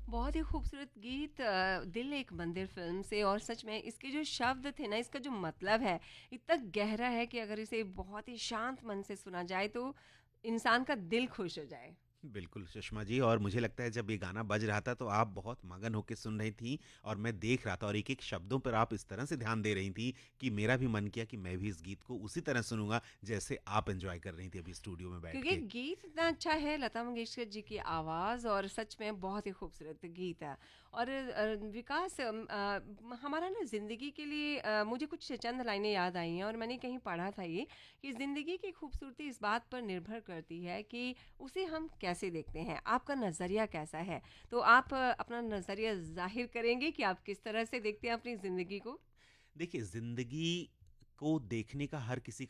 बहुत ही खूबसूरत गीत दिल एक मंदिर फ़िल्म से। और सच में इसके जो शब्द थे ना, इसका जो मतलब है, इतना गहरा है कि अगर इसे बहुत ही शांत मन से सुना जाए तो इंसान का दिल खुश हो जाए। बिल्कुल सुषमा जी, और मुझे लगता है जब ये गाना बज रहा था तो आप बहुत मगन होकर सुन रही थी, और मैं देख रहा था और एक एक शब्दों पर आप इस तरह से ध्यान दे रही थी कि मेरा भी मन किया कि मैं भी इस गीत को उसी तरह सुनूंगा जैसे आप एंजॉय कर रही थी अभी स्टूडियो में बैठ क्योंकि के। गीत इतना अच्छा है, लता मंगेशकर जी की आवाज़, और सच में बहुत ही खूबसूरत गीत है। और विकास, हमारा ना ज़िंदगी के लिए मुझे कुछ चंद लाइनें याद आई हैं, और मैंने कहीं पढ़ा था ये कि ज़िंदगी की खूबसूरती इस बात पर निर्भर करती है कि उसे हम कैसे देखते हैं, आपका नज़रिया कैसा है। तो आप अपना नज़रिया ज़ाहिर करेंगे कि आप किस तरह से देखते हैं अपनी ज़िंदगी को। देखिए, जिंदगी को देखने का हर किसी